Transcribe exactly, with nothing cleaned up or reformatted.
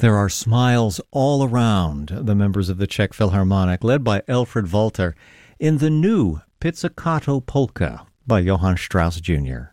There are smiles all around the members of the Czech Philharmonic, led by Alfred Walter, in the new Pizzicato Polka by Johann Strauss Junior